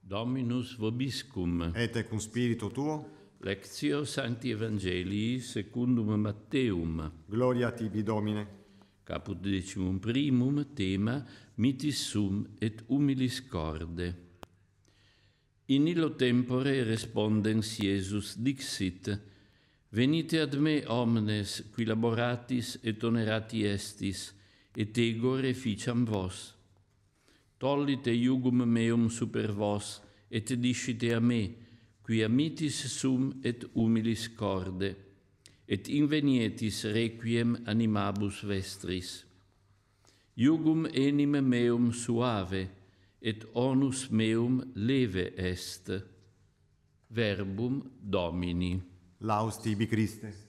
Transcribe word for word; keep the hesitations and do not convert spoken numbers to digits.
Dominus vobiscum. Et cum spiritu tuo. Lectio Sancti Evangelii secundum Matteum. Gloria tibi, Domine. Caput decimum primum, tema mitis sum et humilis corde. In illo tempore respondens Iesus dixit: Venite ad me omnes qui laboratis et onerati estis, et ego reficiam vos. Tollite iugum meum super vos, et discite a me, qui amitis sum et humilis corde, et invenietis requiem animabus vestris. Iugum enim meum suave, et onus meum leve est. Verbum Domini. Laus tibi, Christe.